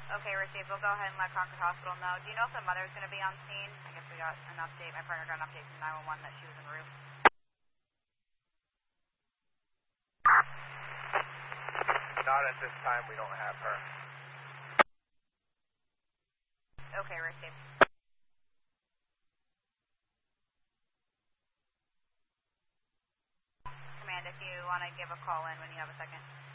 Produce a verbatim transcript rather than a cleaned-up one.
Okay, received. We'll go ahead and let Concord Hospital know. Do you know if the mother's going to be on scene? I guess we got an update. My partner got an update from nine one one that she was en route. Not at this time. We don't have her. Okay, received. Command, if you want to give a call in when you have a second.